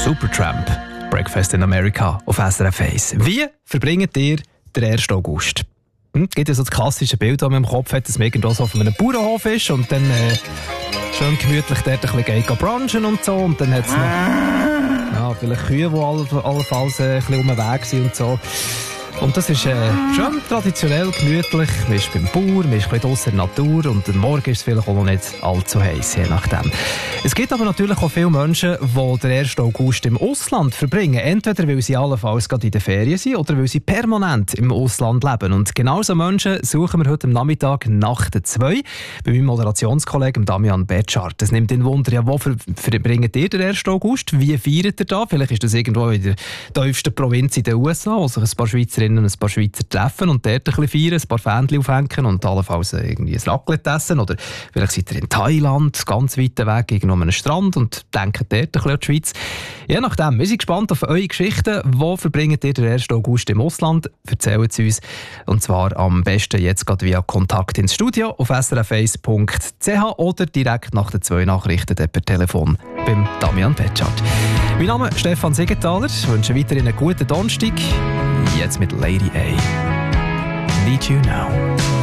Supertramp, Breakfast in America auf SRF 1. Wie verbringt ihr den 1. August? Es gibt ja so das klassische Bild, das man im Kopf hat, dass man irgendwo so auf einem Bauernhof ist und dann schön gemütlich dort ein bisschen brunchen und so. Und dann hat es noch vielleicht Kühe, die allenfalls ein bisschen um den Weg sind und so. Und das ist schon traditionell gemütlich. Man ist beim Bauer, man ist ein bisschen draussen in der Natur und am Morgen ist es vielleicht auch noch nicht allzu heiß, je nachdem. Es gibt aber natürlich auch viele Menschen, die den 1. August im Ausland verbringen. Entweder weil sie allenfalls gerade in den Ferien sind oder weil sie permanent im Ausland leben. Und genau so Menschen suchen wir heute am Nachmittag nach der 2 bei meinem Moderationskollegen Damian Betschart. Das nimmt den Wunder, ja, wo verbringt ihr den 1. August? Wie feiert ihr da? Vielleicht ist das irgendwo in der tiefsten Provinz in den USA, wo sich ein paar Schweizerinnen und ein paar Schweizer treffen und dort ein bisschen feiern, ein paar Fähnchen aufhängen und allenfalls irgendwie ein Raclette essen. Oder vielleicht seid ihr in Thailand, ganz weit weg, irgendwo an einem Strand und denkt dort ein bisschen an die Schweiz. Je nachdem, wir sind gespannt auf eure Geschichten. Wo verbringt ihr den 1. August im Ausland? Erzählt es uns. Und zwar am besten jetzt gerade via Kontakt ins Studio auf srf1.ch oder direkt nach den 2 Nachrichten per Telefon beim Damian Betschart. Mein Name ist Stefan Siegenthaler. Ich wünsche weiterhin einen guten Donnerstag. Jetzt mit Lady A. Need You Now.